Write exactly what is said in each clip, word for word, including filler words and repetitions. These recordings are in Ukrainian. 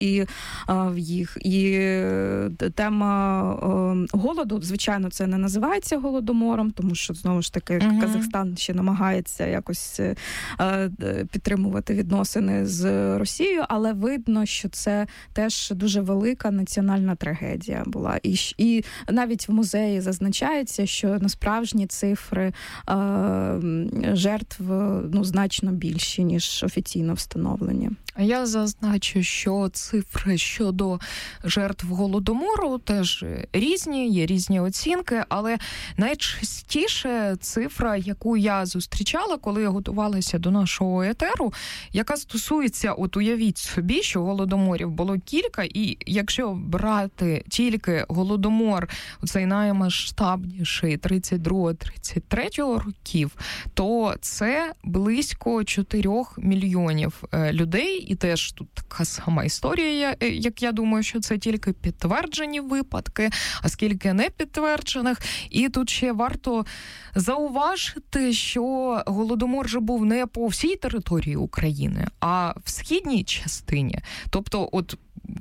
і в їх. І тема голоду, звичайно, це не називається голодомором, тому що, знову ж таки, uh-huh. Казахстан ще намагається якось підтримувати відносини з Росією, але видно, що це теж дуже велика національна трагедія була. І, і навіть в музеї зазначається, що на справжні цифри е, жертв ну, значно більші, ніж офіційно встановлені. Я зазначу, що цифри щодо жертв Голодомору теж різні, є різні оцінки, але найчастіше цифра, яку я зустрічала, коли я готувалася до нашого етеру, яка стосується, от уявіть собі, що Голодоморів було кілька, і якщо брати тільки Голодомор, оцей наймасштабніший тридцять другого тридцять третього років, то це близько чотирьох мільйонів людей. І теж тут така сама історія, як я думаю, що це тільки підтверджені випадки, а скільки не підтверджених. І тут ще варто зауважити, що Голодомор же був не по всій території України, а в східній частині. Тобто, от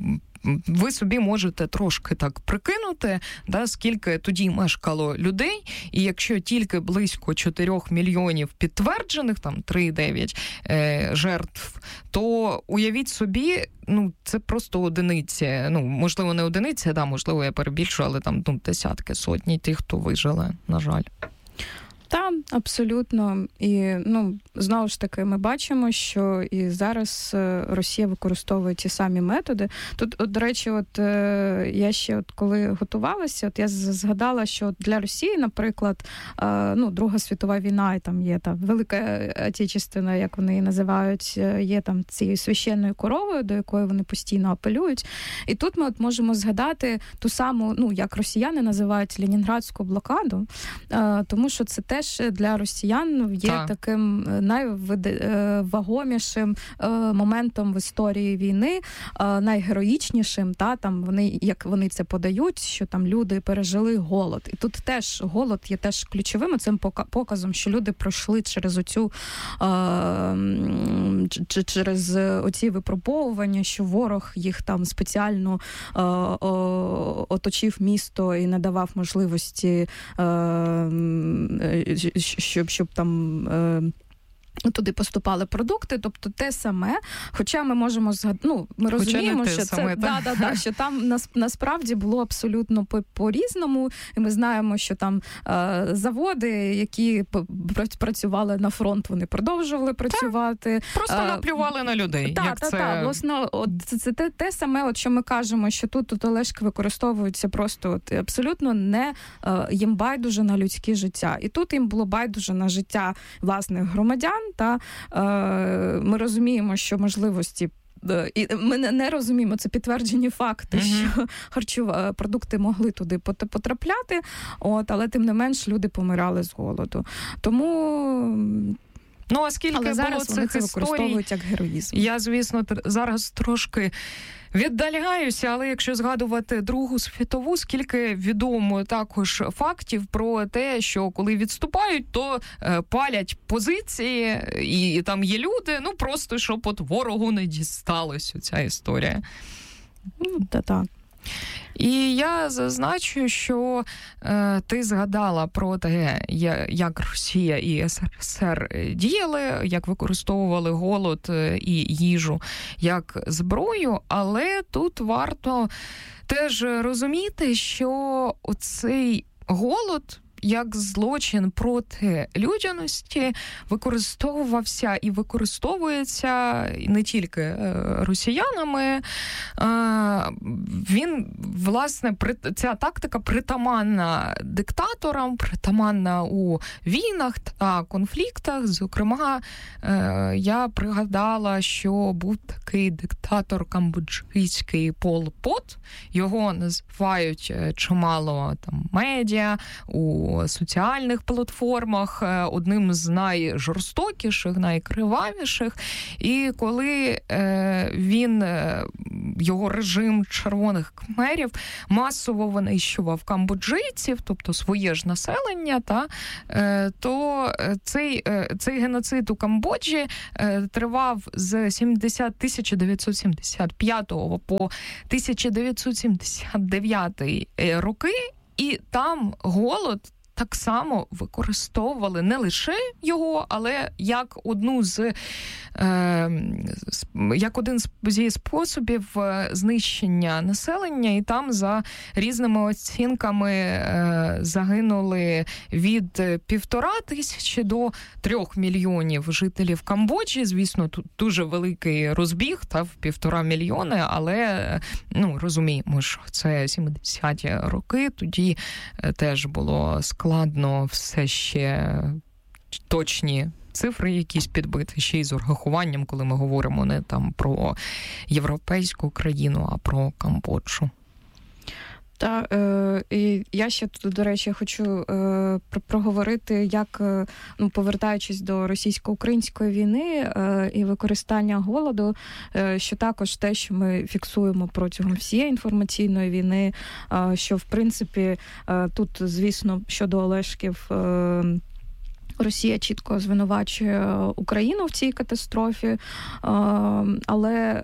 ви собі можете трошки так прикинути, да, скільки тоді мешкало людей, і якщо тільки близько чотирьох мільйонів підтверджених, там три цілих дев'ять е, жертв, то уявіть собі, ну, це просто одиниці, ну, можливо, не одиниці, да, можливо, я перебільшую, але там ну, десятки, сотні тих, хто вижили, на жаль. Так, абсолютно. І, ну, знову ж таки, ми бачимо, що і зараз Росія використовує ті самі методи. Тут, от, до речі, от я ще, от, коли готувалася, от я згадала, що для Росії, наприклад, ну, Друга світова війна, і там є там Велика Отечественна, як вони її називають, є там цією священною коровою, до якої вони постійно апелюють. І тут ми от можемо згадати ту саму, ну, як росіяни називають Ленінградську блокаду, тому що це те, для росіян є так. таким найвагомішим моментом в історії війни, найгероїчнішим, та, там вони, як вони це подають, що там люди пережили голод. І тут теж голод є теж ключовим цим показом, що люди пройшли через оцю через оці випробовування, що ворог їх там спеціально оточив місто і не давав можливості щоб, щоб там е, туди поступали продукти, тобто те саме, хоча ми можемо згадати, ну, ми розуміємо, що саме, це, да, да, да, що там нас, насправді було абсолютно по, по-різному, і ми знаємо, що там е, заводи, які працювали на фронт, вони продовжували працювати. Так, просто наплювали на людей. Так, як так, це... так, власне, от це, це те, те саме, от, що ми кажемо, що тут, тут Олешки використовуються просто от, абсолютно не е, їм байдуже на людське життя. І тут їм було байдуже на життя власних громадян. Та е, ми розуміємо, що можливості, е, і ми не, не розуміємо, це підтверджені факти, mm-hmm. що харчові продукти могли туди потрапляти, от, але тим не менш люди помирали з голоду. Тому... Ну, а скільки але було цих це історій, використовують як героїзм. Я, звісно, зараз трошки віддаляюся, але якщо згадувати Другу світову, скільки відомо також фактів про те, що коли відступають, то е, палять позиції, і, і там є люди, ну просто, щоб от ворогу не дісталось ця історія. Ну, та так. І я зазначу, що е, ти згадала про те, як Росія і СРСР діяли, як використовували голод і їжу як зброю, але тут варто теж розуміти, що оцей голод як злочин проти людяності використовувався і використовується не тільки росіянами. Він, власне, ця тактика притаманна диктаторам, притаманна у війнах та конфліктах. Зокрема, я пригадала, що був такий диктатор камбоджійський Пол Пот. Його називають чимало там медіа, у у соціальних платформах, одним з найжорстокіших, найкривавіших. І коли він, його режим червоних кхмерів масово винищував камбоджийців, тобто своє ж населення, та, то цей, цей геноцид у Камбоджі тривав з тисяча дев'ятсот сімдесят п'ятого по тисяча дев'ятсот сімдесят дев'ятий роки, і там голод так само використовували не лише його, але як одну з е, як один зі способів знищення населення, і там за різними оцінками е, загинули від півтора тисячі до трьох мільйонів жителів Камбоджі. Звісно, тут дуже великий розбіг, та в півтора мільйони, але ну розуміємо, що це сімдесяті роки, тоді теж було складно складно все ще точні цифри якісь підбити, ще й з урахуванням, коли ми говоримо не там про європейську країну, а про Камбоджу. Та, е, і я ще тут, до речі, хочу е, проговорити, як, е, ну, повертаючись до російсько-української війни е, і використання голоду, е, що також те, що ми фіксуємо протягом всієї інформаційної війни, е, що, в принципі, е, тут, звісно, щодо Олешків, е, Росія чітко звинувачує Україну в цій катастрофі, але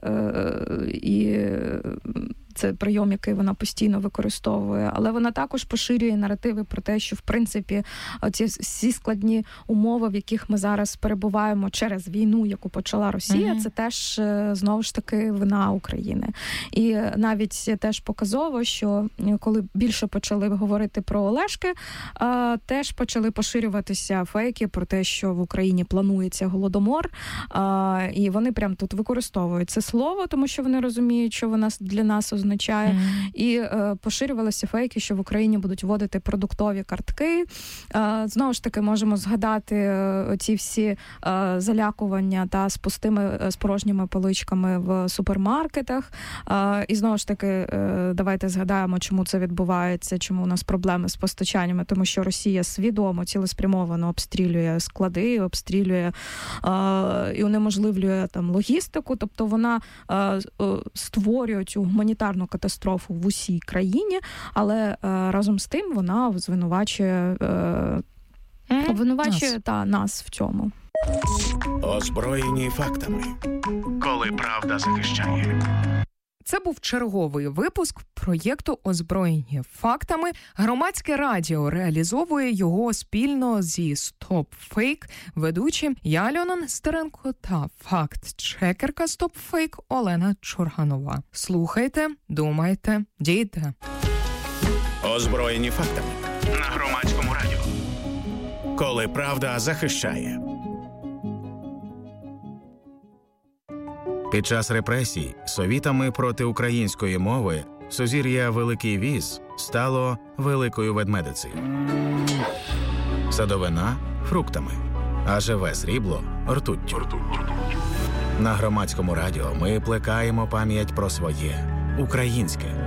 і це прийом, який вона постійно використовує, але вона також поширює наративи про те, що, в принципі, ці всі складні умови, в яких ми зараз перебуваємо через війну, яку почала Росія, mm-hmm. це теж, знову ж таки, вина України. І навіть теж показово, що коли більше почали говорити про Олешки, теж почали поширюватися фейки про те, що в Україні планується голодомор, і вони прям тут використовують це слово, тому що вони розуміють, що воно для нас означає. Mm-hmm. І е, поширювалися фейки, що в Україні будуть вводити продуктові картки. Е, знову ж таки, можемо згадати е, ці всі е, залякування та з пустими, з порожніми поличками в супермаркетах. Е, і знову ж таки, е, давайте згадаємо, чому це відбувається, чому у нас проблеми з постачаннями, тому що Росія свідомо, цілеспрямовано обстрілює склади, обстрілює е, і унеможливлює там логістику, тобто вона е, створює цю гуманітарну катастрофу в усій країні, але е, разом з тим вона звинувачує, е, обвинувачує нас. Та, нас в цьому. Озброєні фактами. Коли правда захищає. Це був черговий випуск проєкту «Озброєні фактами». Громадське радіо реалізовує його спільно зі Stop Fake ведучі я, Альона Нестеренко, та факт-чекерка Stop Fake Олена Чурганова. Слухайте, думайте, дійте. «Озброєні фактами» на Громадському радіо. Коли правда захищає. Під час репресій совітами проти української мови сузір'я Великий Віз стало Великою Ведмедицею. Садовина – фруктами, а живе срібло – ртуттю. На Громадському радіо ми плекаємо пам'ять про своє – українське.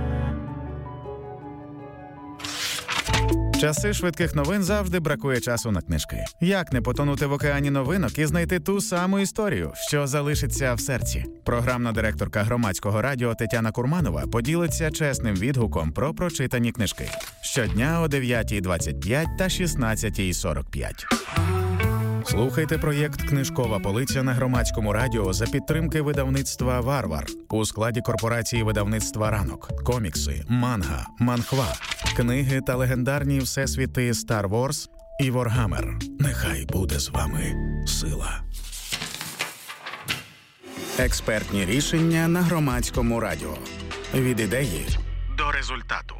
Часи швидких новин завжди бракує часу на книжки. Як не потонути в океані новинок і знайти ту саму історію, що залишиться в серці? Програмна директорка Громадського радіо Тетяна Курманова поділиться чесним відгуком про прочитані книжки. Щодня о дев'ятій двадцять п'ять та шістнадцятій сорок п'ять. Слухайте проєкт «Книжкова полиця» на Громадському радіо за підтримки видавництва «Варвар» у складі корпорації видавництва «Ранок». Комікси, манга, манхва, книги та легендарні всесвіти «Star Wars» і «Воргаммер». Нехай буде з вами сила. Експертні рішення на Громадському радіо. Від ідеї до результату.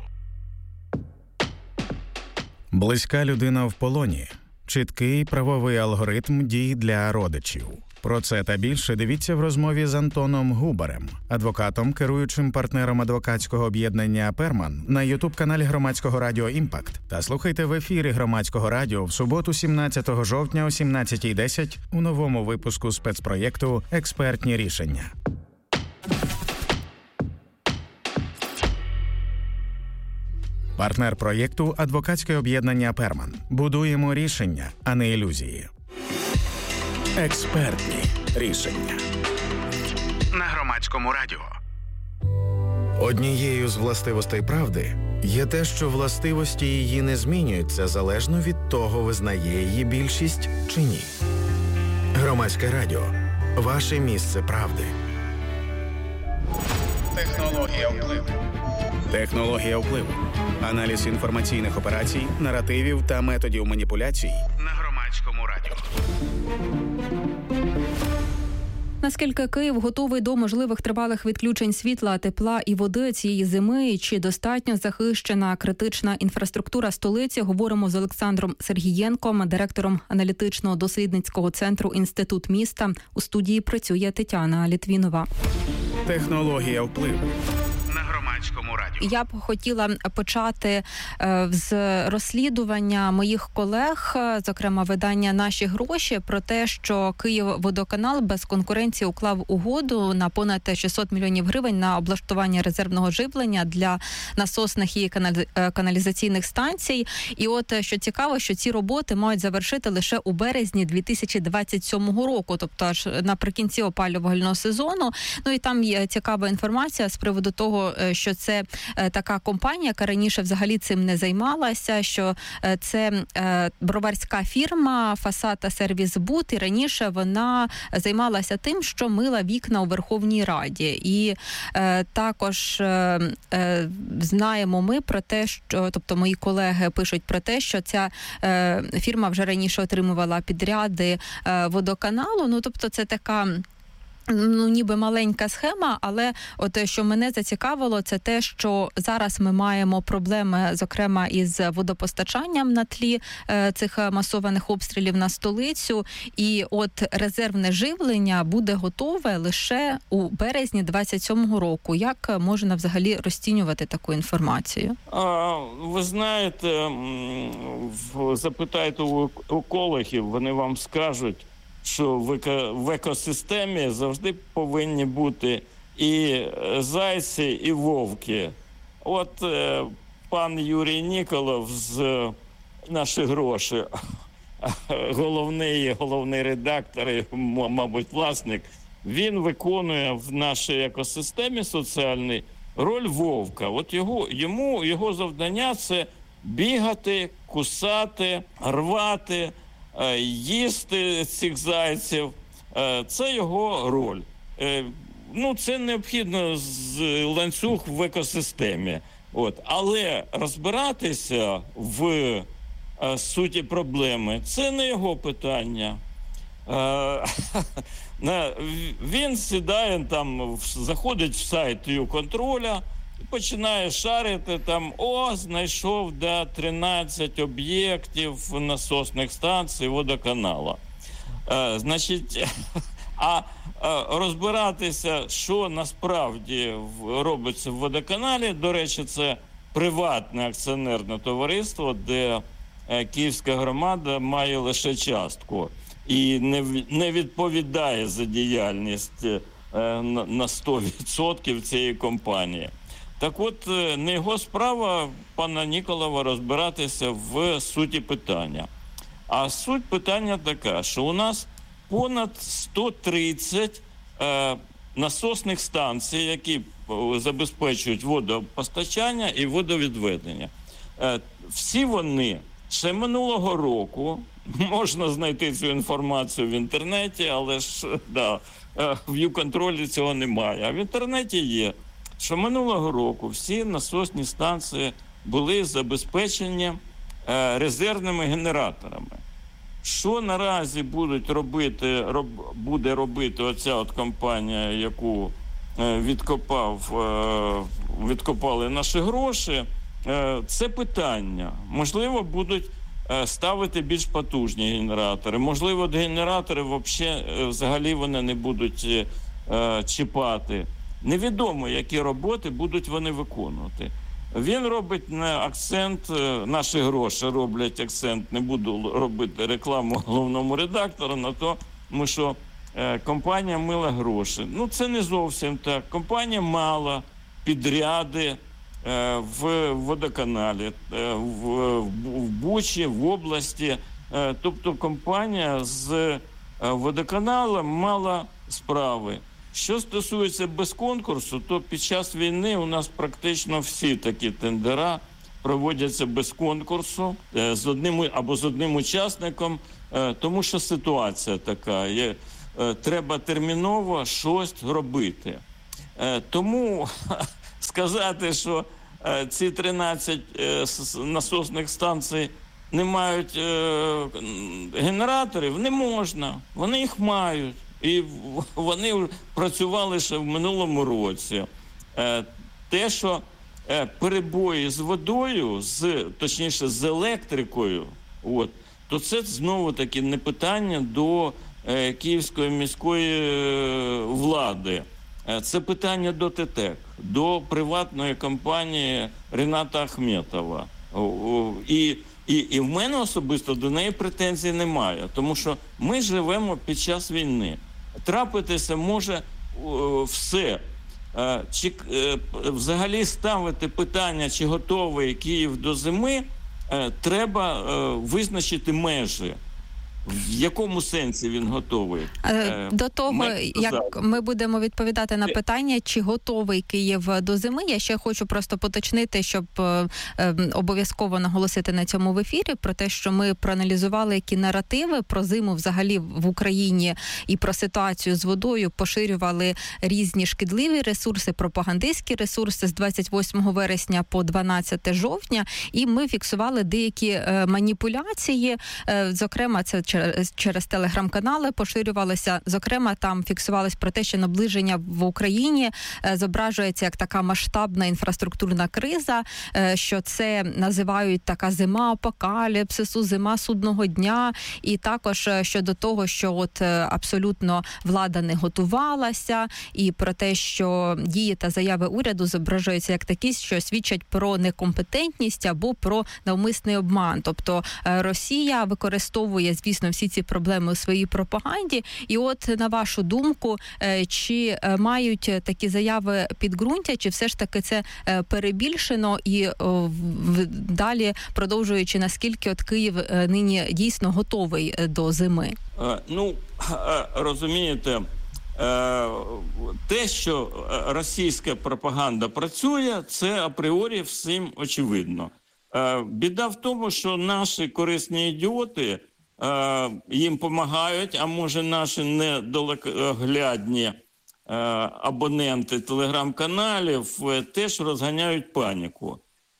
Близька людина в полоні. Чіткий правовий алгоритм дій для родичів. Про це та більше дивіться в розмові з Антоном Губарем, адвокатом, керуючим партнером адвокатського об'єднання «Перман» на ютуб-каналі Громадського радіо «Імпакт». Та слухайте в ефірі Громадського радіо в суботу сімнадцятого жовтня о сімнадцятій десять у новому випуску спецпроєкту «Експертні рішення». Партнер проєкту – адвокатське об'єднання «Перман». Будуємо рішення, а не ілюзії. Експертні рішення. На Громадському радіо. Однією з властивостей правди є те, що властивості її не змінюються залежно від того, визнає її більшість чи ні. Громадське радіо. Ваше місце правди. Технологія впливу. Технологія впливу. Аналіз інформаційних операцій, наративів та методів маніпуляцій на Громадському радіо. Наскільки Київ готовий до можливих тривалих відключень світла, тепла і води цієї зими, і чи достатньо захищена критична інфраструктура столиці, говоримо з Олександром Сергієнком, директором аналітичного дослідницького центру «Інститут міста». У студії працює Тетяна Літвінова. Технологія впливу. На Громадському радіо. Я б хотіла почати з розслідування моїх колег, зокрема видання «Наші гроші», про те, що Київводоканал без конкуренції уклав угоду на понад шістсот мільйонів гривень на облаштування резервного живлення для насосних і каналізаційних станцій. І от, що цікаво, що ці роботи мають завершити лише у березні дві тисячі двадцять сьомого року, тобто аж наприкінці опалювального сезону. Ну і там є цікава інформація з приводу того, що це така компанія, яка раніше взагалі цим не займалася, що це броварська фірма «Фасад та сервіс Буд», і раніше вона займалася тим, що мила вікна у Верховній Раді. І е, також е, е, знаємо ми про те, що, тобто мої колеги пишуть про те, що ця е, фірма вже раніше отримувала підряди е, водоканалу. Ну, тобто це така... Ну, ніби маленька схема, але от що мене зацікавило, це те, що зараз ми маємо проблеми, зокрема, із водопостачанням на тлі е, цих масованих обстрілів на столицю. І от резервне живлення буде готове лише у березні двадцять сьомого року. Як можна взагалі розцінювати таку інформацію? А, ви знаєте, запитайте у екологів, вони вам скажуть, що в екосистемі завжди повинні бути і зайці, і вовки. От е, пан Юрій Ніколов з «Наші гроші», головний, головний редактор і, мабуть, власник, він виконує в нашій екосистемі соціальній роль вовка. От його, йому, його завдання – це бігати, кусати, рвати, їсти цих зайців. Це його роль. Ну, це необхідно з ланцюг в екосистемі. От. Але розбиратися в суті проблеми – це не його питання. Він сідає там, заходить в сайт Юконтроля, починає шарити там, о, знайшов, да, тринадцять об'єктів насосних станцій водоканала. Е, значить, а е, розбиратися, що насправді робиться в водоканалі, до речі, це приватне акціонерне товариство, де е, Київська громада має лише частку і не, не відповідає за діяльність е, на, на сто відсотків цієї компанії. Так от, не його справа пана Ніколова розбиратися в суті питання. А суть питання така, що у нас понад сто тридцять е, насосних станцій, які забезпечують водопостачання і водовідведення. Е, всі вони ще минулого року, можна знайти цю інформацію в інтернеті, але ж да, е, в Юконтролі цього немає, а в інтернеті є, що минулого року всі насосні станції були забезпечені е, резервними генераторами. Що наразі будуть робити, роб, буде робити оця от компанія, яку е, відкопав, е, відкопали наші гроші, е, це питання. Можливо, будуть е, ставити більш потужні генератори. Можливо, генератори вообще, е, взагалі вони не будуть е, чіпати. Невідомо, які роботи будуть вони виконувати. Він робить на акцент, наші гроші роблять акцент, не буду робити рекламу головному редактору, на тому, що е, компанія мила гроші. Ну, це не зовсім так. Компанія мала підряди в водоканалі, в Бучі, в області. Тобто компанія з водоканалом мала справи. Що стосується без конкурсу, то під час війни у нас практично всі такі тендера проводяться без конкурсу з одним або з одним учасником, тому що ситуація така. Є, треба терміново щось робити. Тому сказати, що ці тринадцять насосних станцій не мають генераторів, не можна. Вони їх мають. І вони працювали ще в минулому році. Те, що перебої з водою, з, точніше з електрикою, от, то це знову-таки не питання до Київської міської влади. Це питання до ТЕТ, до приватної компанії Рената Ахметова. І, і, і в мене особисто до неї претензій немає, тому що ми живемо під час війни. Трапитися може о, все. Чи е, взагалі ставити питання, чи готовий Київ до зими, е, треба е, визначити межі. В якому сенсі він готовий? До того, ми як ми будемо відповідати на питання, чи готовий Київ до зими, я ще хочу просто поточнити, щоб е, е, обов'язково наголосити на цьому в ефірі, про те, що ми проаналізували, які наративи про зиму взагалі в Україні і про ситуацію з водою поширювали різні шкідливі ресурси, пропагандистські ресурси з двадцять восьмого вересня по дванадцяте жовтня, і ми фіксували деякі е, маніпуляції, е, зокрема, це через, через телеграм-канали поширювалися. Зокрема, там фіксувалось про те, що наближення в Україні е, зображується як така масштабна інфраструктурна криза, е, що це називають така зима апокаліпсису, зима судного дня, і також е, щодо того, що от е, абсолютно влада не готувалася, і про те, що дії та заяви уряду зображуються як такі, що свідчать про некомпетентність або про навмисний обман. Тобто е, Росія використовує, звісно, всі ці проблеми у своїй пропаганді. І от, на вашу думку, чи мають такі заяви підґрунтя, чи все ж таки це перебільшено і далі продовжуючи, наскільки от Київ нині дійсно готовий до зими? Ну, розумієте, те, що російська пропаганда працює, це апріорі всім очевидно. Біда в тому, що наші корисні ідіоти їм допомагають, а може наші недалекоглядні абоненти телеграм-каналів теж розганяють паніку.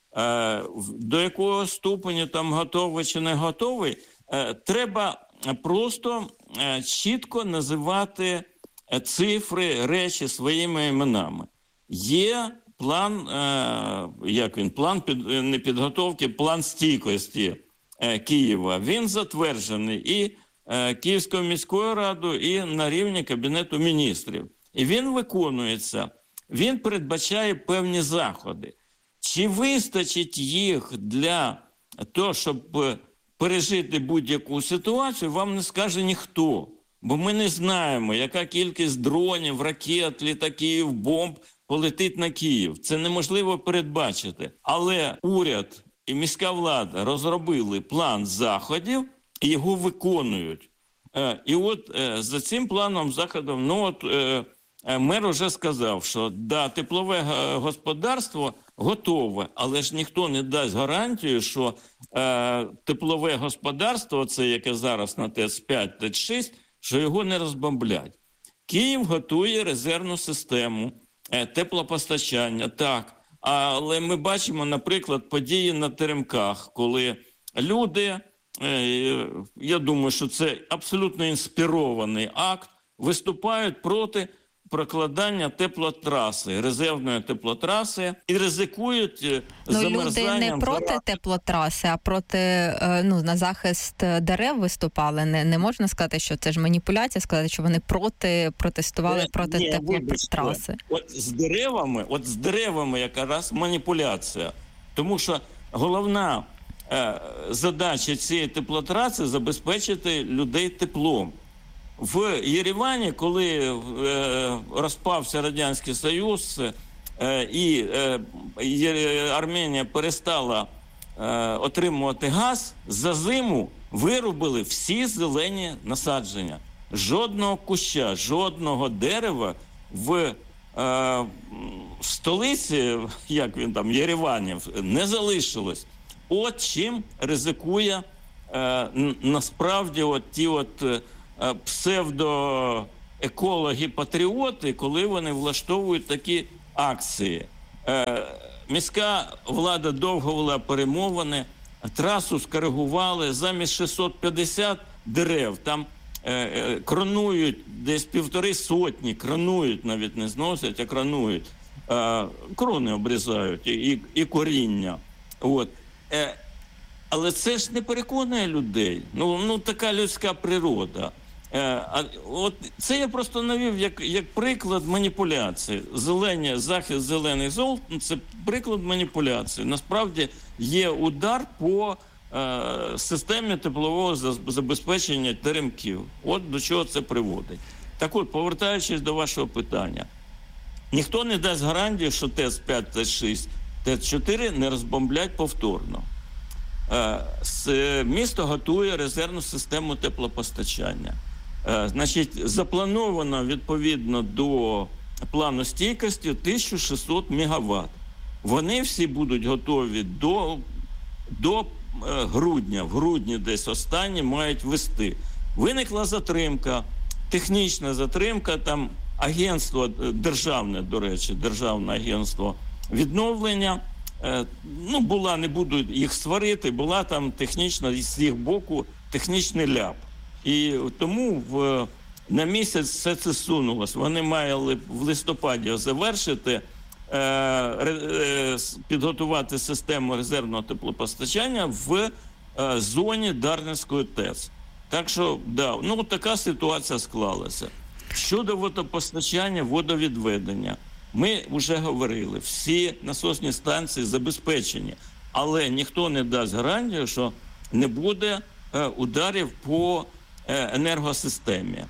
До якого ступеню там готовий чи не готовий, треба просто чітко називати цифри, речі своїми іменами. Є план, як він, план під, не підготовки, план стійкості Києва. Він затверджений і Київською міською радою, і на рівні Кабінету міністрів. І він виконується. Він передбачає певні заходи. Чи вистачить їх для того, щоб пережити будь-яку ситуацію, вам не скаже ніхто. Бо ми не знаємо, яка кількість дронів, ракет, літаків, бомб полетить на Київ. Це неможливо передбачити. Але уряд і міська влада розробили план заходів і його виконують. І от за цим планом заходів, ну от мер вже сказав, що да, теплове господарство готове, але ж ніхто не дасть гарантію, що е, теплове господарство, це яке зараз на ТЕЦ п'ять, ТЕЦ шість, що його не розбомблять. Київ готує резервну систему е, теплопостачання, так. Але ми бачимо, наприклад, події на Теремках, коли люди, е, я думаю, що це абсолютно інспірований акт, виступають проти прокладання теплотраси, резервної теплотраси, і ризикують ну, замерзанням. Люди не проти зараз... теплотраси, а проти, ну, на захист дерев виступали. Не, не можна сказати, що це ж маніпуляція, сказати, що вони проти, протестували не, проти ні, теплотраси. От з деревами, от з деревами якраз маніпуляція. Тому що головна е, задача цієї теплотраси – забезпечити людей теплом. В Єревані, коли е, розпався Радянський Союз, і Арменія перестала отримувати газ, за зиму вирубили всі зелені насадження. Жодного куща, жодного дерева в в столиці, як він там, Єревані, не залишилось. От чим ризикує е, насправді от ті от е, псевдоекологи-патріоти, коли вони влаштовують такі акції. Е, міська влада довго вела перемовини, трасу скоригували, замість шістсот п'ятдесят дерев, там кронують десь півтори сотні, кронують, навіть не зносять, а кронують. Крони обрізають і, і коріння. От. Але це ж не переконує людей. Ну, ну така людська природа. А от це я просто навів як, як приклад маніпуляції. Зелені, захист зелених зол – це приклад маніпуляції. Насправді є удар по системі теплового забезпечення теремків. От до чого це приводить. Так от, повертаючись до вашого питання, ніхто не дасть гарантії, що ТЕЦ п'ять, ТЕЦ шість, ТЕЦ чотири не розбомблять повторно. Місто готує резервну систему теплопостачання. Значить, заплановано відповідно до плану стійкості тисяча шістсот мегаватт. Вони всі будуть готові до, до грудня, в грудні десь останні мають вести. Виникла затримка, технічна затримка, там агентство державне, до речі, державне агентство відновлення, ну, була, не буду їх сварити, була там технічна, з їх боку, технічний ляп. І тому в, на місяць все це сунулось. Вони мали в листопаді завершити, підготувати систему резервного теплопостачання в зоні Дарницької ТЕЦ. Так що, да, ну така ситуація склалася. Щодо водопостачання, водовідведення, ми вже говорили, всі насосні станції забезпечені, але ніхто не дасть гарантію, що не буде ударів по енергосистемі.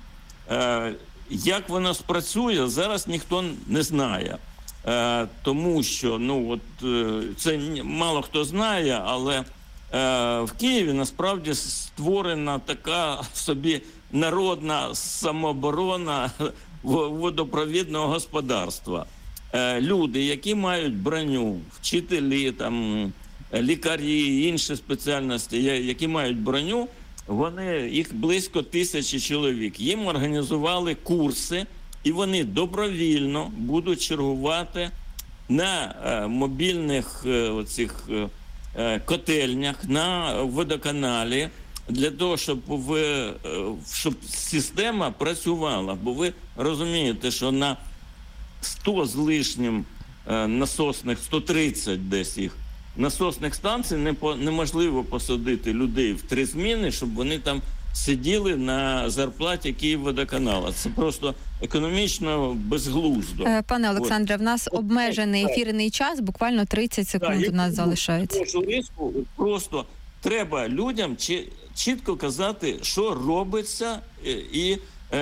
Як воно спрацює, зараз ніхто не знає. Е, тому що, ну, от, е, це мало хто знає, але е, в Києві насправді створена така собі народна самооборона водопровідного господарства. Е, люди, які мають броню, вчителі, там, лікарі, інші спеціальності, які мають броню, вони, їх близько тисячі чоловік. Їм організували курси, і вони добровільно будуть чергувати на е, мобільних е, оцих, е, котельнях, на водоканалі, для того, щоб, ви, е, щоб система працювала. Бо ви розумієте, що на сто з лишнім е, насосних, сто тридцять десь їх, насосних станцій не по, неможливо посадити людей в три зміни, щоб вони там сиділи на зарплаті Київводоканала. Це просто економічно безглуздо. Пане Олександре, в нас обмежений ефірний час, буквально тридцять секунд у нас залишається. Просто треба людям чітко казати, що робиться і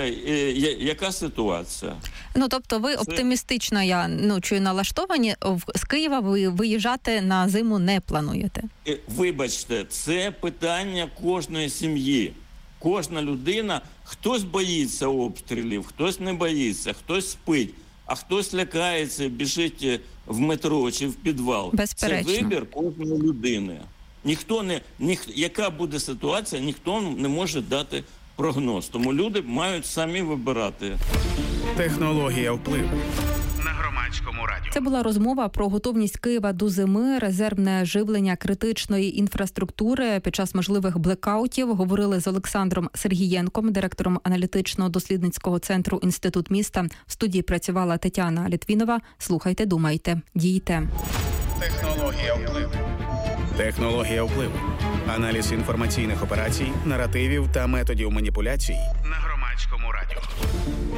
яка ситуація. Ну, тобто ви оптимістично, я ну, чую, налаштовані, з Києва ви виїжджати на зиму не плануєте? Вибачте, це питання кожної сім'ї. Кожна людина, хтось боїться обстрілів, хтось не боїться, хтось спить, а хтось лякається, біжить в метро чи в підвал. Безперечно. Це вибір кожної людини. Ніхто не, ніх, яка буде ситуація, ніхто не може дати прогноз. Тому люди мають самі вибирати. Технологія впливу. На Громадському радіо. Це була розмова про готовність Києва до зими, резервне живлення критичної інфраструктури під час можливих блекаутів. Говорили з Олександром Сергієнком, директором аналітично-дослідницького центру «Інститут міста». В студії працювала Тетяна Літвінова. Слухайте, думайте, дійте. Технологія впливу. Технологія впливу. Аналіз інформаційних операцій, наративів та методів маніпуляцій на Громадському радіо.